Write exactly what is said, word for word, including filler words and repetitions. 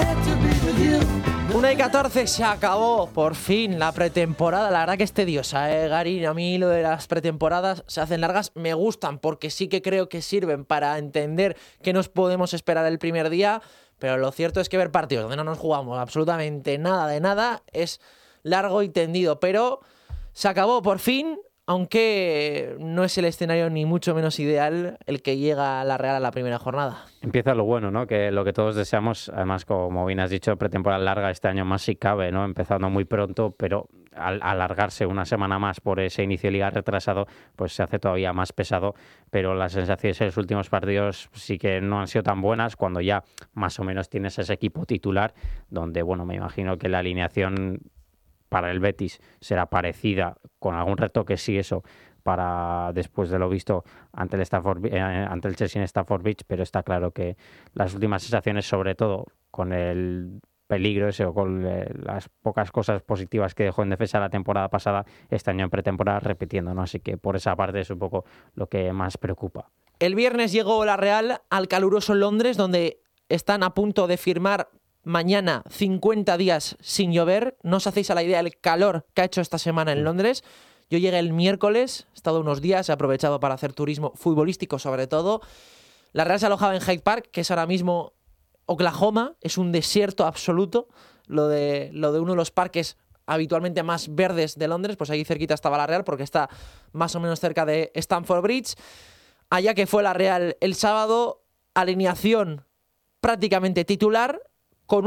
una y catorce, se acabó por fin la pretemporada. La verdad que es tediosa, ¿eh, Gary? A mí lo de las pretemporadas se hacen largas, me gustan porque sí que creo que sirven para entender qué nos podemos esperar el primer día, pero lo cierto es que ver partidos donde no nos jugamos absolutamente nada de nada es largo y tendido, pero se acabó por fin. Aunque no es el escenario ni mucho menos ideal el que llega a la Real a la primera jornada. Empieza lo bueno, ¿no? Que lo que todos deseamos, además, como bien has dicho, pretemporada larga este año más si cabe, ¿no? Empezando muy pronto, pero al alargarse una semana más por ese inicio de liga retrasado, pues se hace todavía más pesado. Pero las sensaciones en los últimos partidos sí que no han sido tan buenas cuando ya más o menos tienes ese equipo titular, donde, bueno, me imagino que la alineación para el Betis será parecida, con algún retoque, sí, eso, para después de lo visto ante el Stamford, eh, ante el Chelsea en Stamford Bridge, pero está claro que las últimas sensaciones, sobre todo con el peligro ese o con eh, las pocas cosas positivas que dejó en defensa la temporada pasada, este año en pretemporada repitiendo, ¿no? Así que por esa parte es un poco lo que más preocupa. El viernes llegó la Real al caluroso Londres, donde están a punto de firmar mañana cincuenta días sin llover. No os hacéis a la idea del calor que ha hecho esta semana en Londres. Yo llegué el miércoles, he estado unos días, he aprovechado para hacer turismo futbolístico sobre todo. La Real se alojaba en Hyde Park, que es ahora mismo Oklahoma, es un desierto absoluto. Lo de, lo de uno de los parques habitualmente más verdes de Londres, pues ahí cerquita estaba la Real, porque está más o menos cerca de Stamford Bridge. Allá que fue la Real el sábado, alineación prácticamente titular,